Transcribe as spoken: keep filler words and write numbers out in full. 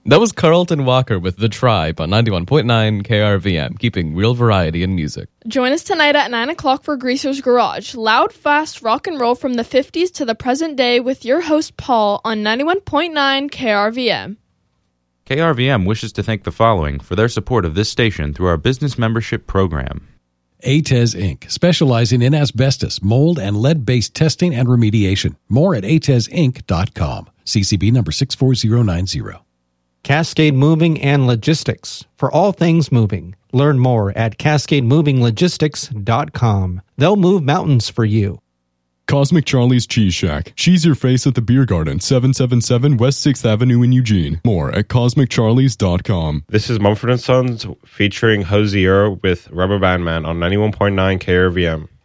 That was Carlton Walker with The Tribe on ninety-one point nine K R V M, keeping real variety in music. Join us tonight at nine o'clock for Greaser's Garage. Loud, fast rock and roll from the fifties to the present day with your host, Paul, on ninety-one point nine K R V M. K R V M wishes to thank the following for their support of this station through our business membership program. A T E S Incorporated, specializing in asbestos, mold, and lead-based testing and remediation. More at A T E S Inc dot com. C C B number six four zero nine zero. Cascade Moving and Logistics, for all things moving. Learn more at cascade moving logistics dot com. They'll move mountains for you. Cosmic Charlie's Cheese Shack. Cheese your face at the Beer Garden, seven seventy-seven West sixth Avenue in Eugene. More at cosmic charlies dot com. This is Mumford and Sons featuring Hosier with Rubber Band Man on ninety-one point nine K R V M.